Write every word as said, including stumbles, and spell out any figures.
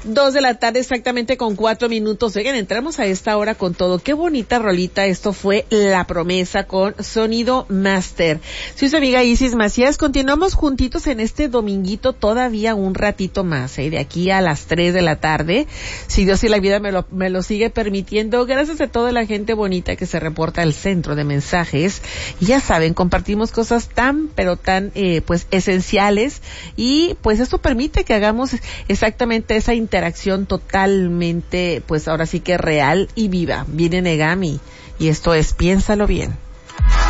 Dos de la tarde exactamente con cuatro minutos. Oigan, entramos a esta hora con todo. Qué bonita rolita. Esto fue La Promesa con Sonido Master. Soy su amiga Isis Macías. Continuamos juntitos en este dominguito todavía un ratito más, ¿eh? De aquí a las tres de la tarde. Si Dios y la vida me lo, me lo sigue permitiendo. Gracias a toda la gente bonita que se reporta al centro de mensajes. Y ya saben, compartimos cosas tan, pero tan, eh, pues, esenciales. Y pues esto permite que hagamos exactamente esa interacción interacción totalmente, pues ahora sí que real y viva. Viene Negami y esto es Piénsalo Bien.